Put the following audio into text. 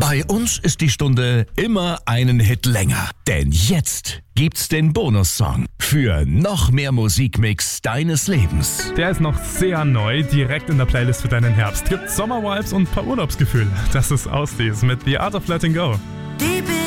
Bei uns ist die Stunde immer einen Hit länger. Denn jetzt gibt's den Bonussong für noch mehr Musikmix deines Lebens. Der ist noch sehr neu, direkt in der Playlist für deinen Herbst. Gibt Sommervibes und ein paar Urlaubsgefühle. Das ist Ausdies mit The Art of Letting Go.